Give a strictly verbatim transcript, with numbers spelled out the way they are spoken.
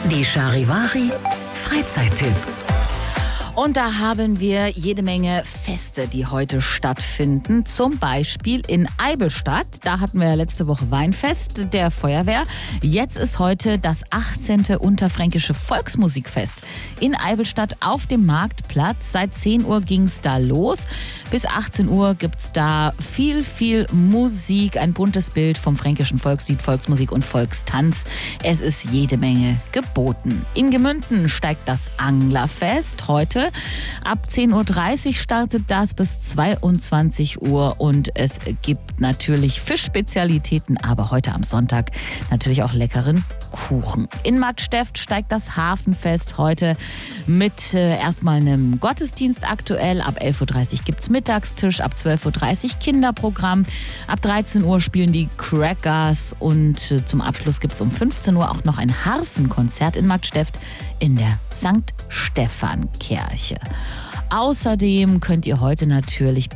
Die Charivari Freizeittipps. Und da haben wir jede Menge Feste, die heute stattfinden. Zum Beispiel in Eivelstadt. Da hatten wir ja letzte Woche Weinfest der Feuerwehr. Jetzt ist heute das achtzehnte Unterfränkische Volksmusikfest in Eivelstadt auf dem Marktplatz. Seit zehn Uhr ging es da los. Bis achtzehn Uhr gibt es da viel, viel Musik. Ein buntes Bild vom fränkischen Volkslied, Volksmusik und Volkstanz. Es ist jede Menge geboten. In Gemünden steigt das Anglerfest heute. Ab zehn Uhr dreißig startet das bis zweiundzwanzig Uhr und es gibt natürlich Fischspezialitäten, aber heute am Sonntag natürlich auch leckeren Kuchen. In Marktsteft steigt das Hafenfest heute mit äh, erstmal einem Gottesdienst aktuell. Ab elf Uhr dreißig gibt es Mittagstisch, ab zwölf Uhr dreißig Kinderprogramm. Ab dreizehn Uhr spielen die Crackers und äh, zum Abschluss gibt es um fünfzehn Uhr auch noch ein Harfenkonzert in Marktsteft in der Sankt Stephan Kirche. Außerdem könnt ihr heute natürlich